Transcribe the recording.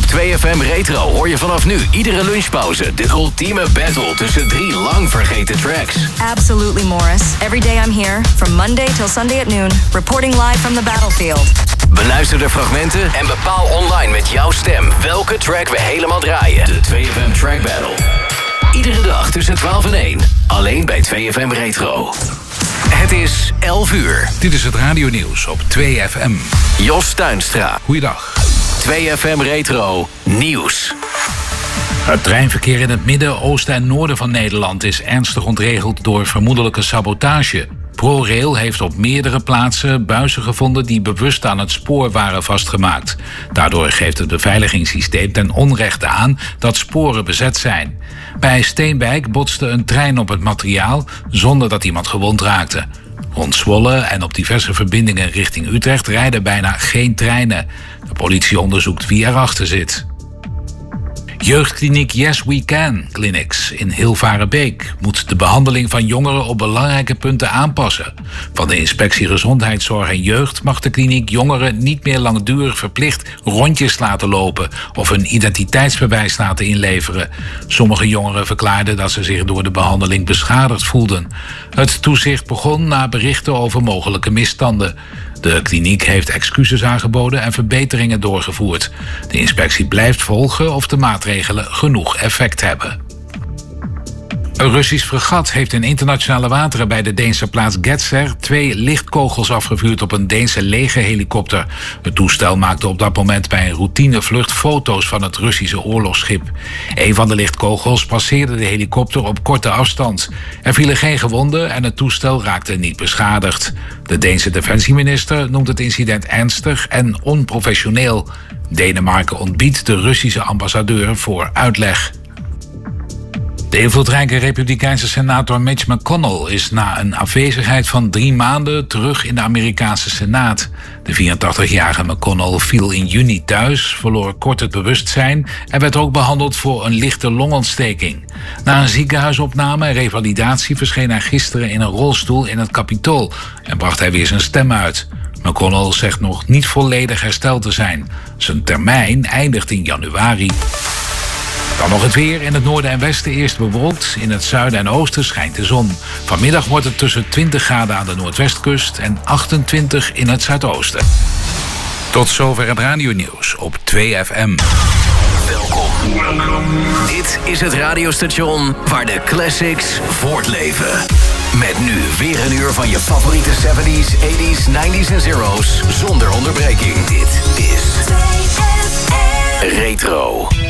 2FM Retro hoor je vanaf nu iedere lunchpauze de ultieme battle tussen 3 lang vergeten tracks. Absolutely, Morris. Every day I'm here, from Monday till Sunday at noon, reporting live from the battlefield. Beluister de fragmenten en bepaal online met jouw stem welke track we helemaal draaien. De 2FM Track Battle. Iedere dag tussen 12 en 1. Alleen bij 2FM Retro. Het is 11 uur. Dit is het radionieuws op 2FM. Jos Tuinstra. Goeiedag. 2FM Retro Nieuws. Het treinverkeer in het midden, oosten en noorden van Nederland is ernstig ontregeld door vermoedelijke sabotage. ProRail heeft op meerdere plaatsen buizen gevonden die bewust aan het spoor waren vastgemaakt. Daardoor geeft het beveiligingssysteem ten onrechte aan dat sporen bezet zijn. Bij Steenwijk botste een trein op het materiaal zonder dat iemand gewond raakte. Rond Zwolle en op diverse verbindingen richting Utrecht rijden bijna geen treinen. De politie onderzoekt wie erachter zit. Jeugdkliniek Yes We Can Clinics in Hilvarenbeek moet de behandeling van jongeren op belangrijke punten aanpassen. Van de Inspectie Gezondheidszorg en Jeugd mag de kliniek jongeren niet meer langdurig verplicht rondjes laten lopen of een identiteitsbewijs laten inleveren. Sommige jongeren verklaarden dat ze zich door de behandeling beschadigd voelden. Het toezicht begon na berichten over mogelijke misstanden. De kliniek heeft excuses aangeboden en verbeteringen doorgevoerd. De inspectie blijft volgen of de maatregelen genoeg effect hebben. Een Russisch fregat heeft in internationale wateren bij de Deense plaats Getzer 2 lichtkogels afgevuurd op een Deense legerhelikopter. Het toestel maakte op dat moment bij een routinevlucht foto's van het Russische oorlogsschip. Een van de lichtkogels passeerde de helikopter op korte afstand. Er vielen geen gewonden en het toestel raakte niet beschadigd. De Deense defensieminister noemt het incident ernstig en onprofessioneel. Denemarken ontbiedt de Russische ambassadeur voor uitleg. De invloedrijke republikeinse senator Mitch McConnell is na een afwezigheid van 3 maanden terug in de Amerikaanse Senaat. De 84-jarige McConnell viel in juni thuis, verloor kort het bewustzijn en werd ook behandeld voor een lichte longontsteking. Na een ziekenhuisopname en revalidatie verscheen hij gisteren in een rolstoel in het Capitool en bracht hij weer zijn stem uit. McConnell zegt nog niet volledig hersteld te zijn. Zijn termijn eindigt in januari. Dan nog het weer. In het noorden en westen eerst bewolkt. In het zuiden en oosten schijnt de zon. Vanmiddag wordt het tussen 20 graden aan de noordwestkust en 28 in het zuidoosten. Tot zover het radionieuws op 2FM. Welkom. Dit is het radiostation waar de classics voortleven. Met nu weer een uur van je favoriete 70s, 80s, 90s en zeros zonder onderbreking. Dit is 2FM Retro.